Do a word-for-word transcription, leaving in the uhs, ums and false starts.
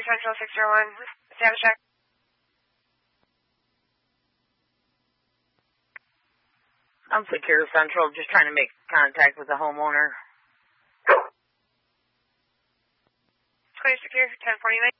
Central six zero one. Status check. I'm Secure Central, just trying to make contact with the homeowner. twenty Secure, ten forty-nine.